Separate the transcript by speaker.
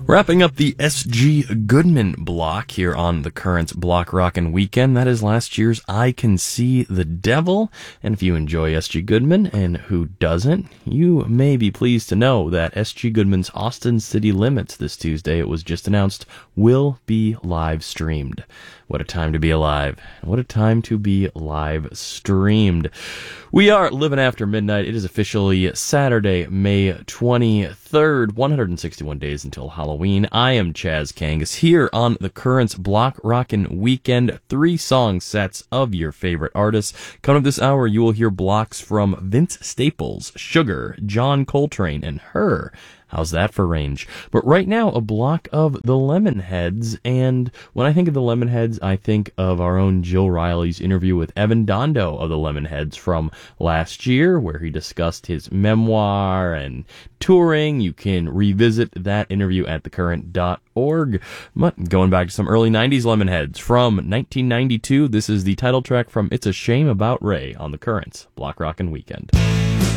Speaker 1: Wrapping up the S.G. Goodman block here on the Currents Block Rockin' Weekend. That is last year's I Can See the Devil. And if you enjoy S.G. Goodman, and who doesn't, you may be pleased to know that S.G. Goodman's Austin City Limits this Tuesday, it was just announced, will be live streamed. What a time to be alive. What a time to be live streamed. We are living after midnight. It is officially Saturday, May 23rd, 161 days until Halloween. I am Chaz Kangas here on the Currents Block Rockin' Weekend. 3 song sets of your favorite artists. Coming up this hour, you will hear blocks from Vince Staples, Sugar, John Coltrane, and Her. How's that for range? But right now, a block of the Lemonheads, and when I think of the Lemonheads, I think of our own Jill Riley's interview with Evan Dando of the Lemonheads from last year, where he discussed his memoir and touring. You can revisit that interview at thecurrent.org. But going back to some early 90s Lemonheads from 1992, this is the title track from It's a Shame About Ray on the Currents Block Rockin' Weekend.